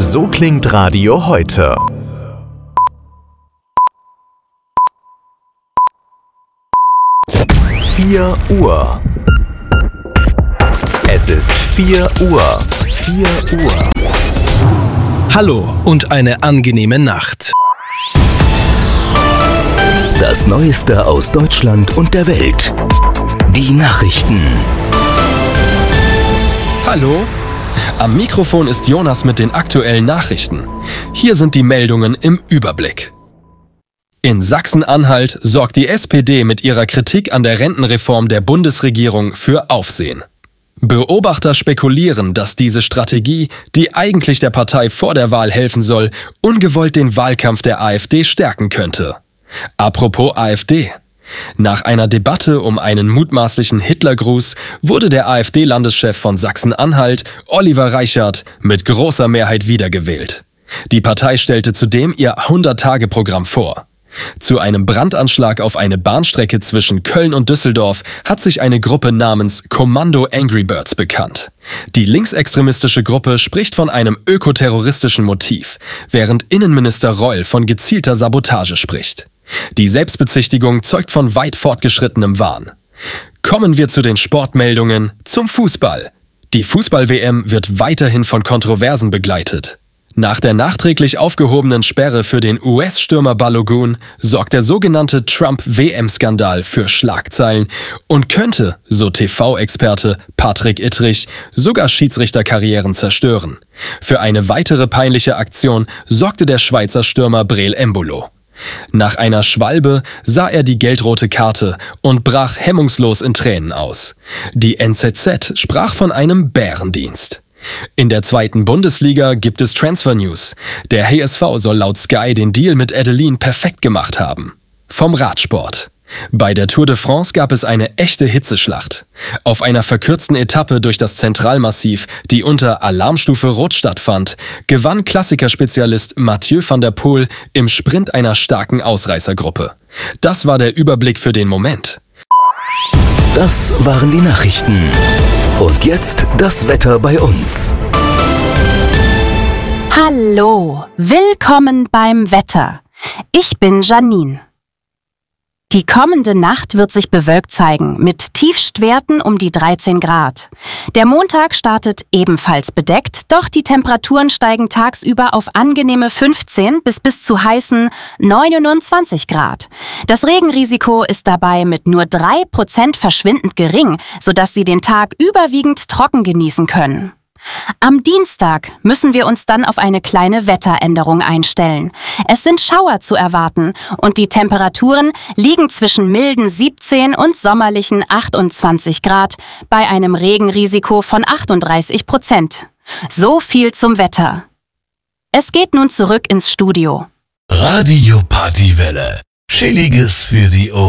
So klingt Radio heute. Vier Uhr. Es ist 4 Uhr. 4 Uhr. Hallo und eine angenehme Nacht. Das Neueste aus Deutschland und der Welt. Die Nachrichten. Hallo? Am Mikrofon ist Jonas mit den aktuellen Nachrichten. Hier sind die Meldungen im Überblick. In Sachsen-Anhalt sorgt die SPD mit ihrer Kritik an der Rentenreform der Bundesregierung für Aufsehen. Beobachter spekulieren, dass diese Strategie, die eigentlich der Partei vor der Wahl helfen soll, ungewollt den Wahlkampf der AfD stärken könnte. Apropos AfD. Nach einer Debatte um einen mutmaßlichen Hitlergruß wurde der AfD-Landeschef von Sachsen-Anhalt, Oliver Reichert, mit großer Mehrheit wiedergewählt. Die Partei stellte zudem ihr 100-Tage-Programm vor. Zu einem Brandanschlag auf eine Bahnstrecke zwischen Köln und Düsseldorf hat sich eine Gruppe namens Kommando Angry Birds bekannt. Die linksextremistische Gruppe spricht von einem ökoterroristischen Motiv, während Innenminister Reul von gezielter Sabotage spricht. Die Selbstbezichtigung zeugt von weit fortgeschrittenem Wahn. Kommen wir zu den Sportmeldungen zum Fußball. Die Fußball-WM wird weiterhin von Kontroversen begleitet. Nach der nachträglich aufgehobenen Sperre für den US-Stürmer Balogun sorgt der sogenannte Trump-WM-Skandal für Schlagzeilen und könnte, so TV-Experte Patrick Ittrich, sogar Schiedsrichterkarrieren zerstören. Für eine weitere peinliche Aktion sorgte der Schweizer Stürmer Breel Embolo. Nach einer Schwalbe sah er die gelb-rote Karte und brach hemmungslos in Tränen aus. Die NZZ sprach von einem Bärendienst. In der 2. Bundesliga gibt es Transfer News. Der HSV soll laut Sky den Deal mit Adeline perfekt gemacht haben. Vom Radsport. Bei der Tour de France gab es eine echte Hitzeschlacht. Auf einer verkürzten Etappe durch das Zentralmassiv, die unter Alarmstufe Rot stattfand, gewann Klassikerspezialist Mathieu van der Poel im Sprint einer starken Ausreißergruppe. Das war der Überblick für den Moment. Das waren die Nachrichten. Und jetzt das Wetter bei uns. Hallo, willkommen beim Wetter. Ich bin Janine. Die kommende Nacht wird sich bewölkt zeigen, mit Tiefstwerten um die 13 Grad. Der Montag startet ebenfalls bedeckt, doch die Temperaturen steigen tagsüber auf angenehme 15 bis zu heißen 29 Grad. Das Regenrisiko ist dabei mit nur 3% verschwindend gering, sodass Sie den Tag überwiegend trocken genießen können. Am Dienstag müssen wir uns dann auf eine kleine Wetteränderung einstellen. Es sind Schauer zu erwarten und die Temperaturen liegen zwischen milden 17 und sommerlichen 28 Grad bei einem Regenrisiko von 38%. So viel zum Wetter. Es geht nun zurück ins Studio. Radio Partywelle. Chilliges für die Ohren.